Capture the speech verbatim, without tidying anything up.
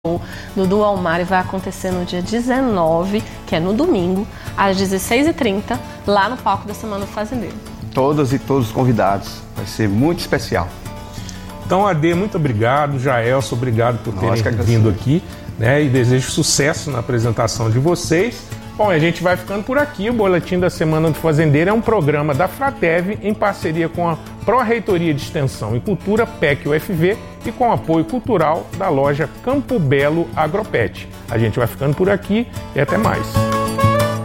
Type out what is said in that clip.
do Dual Mar vai acontecer no dia dezenove, que é no domingo, às dezesseis e trinta, lá no palco da Semana do Fazendeiro. Todas e todos os convidados, vai ser muito especial. Então, A D, muito obrigado, Jaelson, obrigado por Nós terem vindo aqui, né? E desejo sucesso na apresentação de vocês. Bom, a gente vai ficando por aqui. O Boletim da Semana do Fazendeiro é um programa da Fratev em parceria com a Pró-Reitoria de Extensão e Cultura, P E C U F V, e com apoio cultural da loja Campo Belo Agropet. A gente vai ficando por aqui e até mais.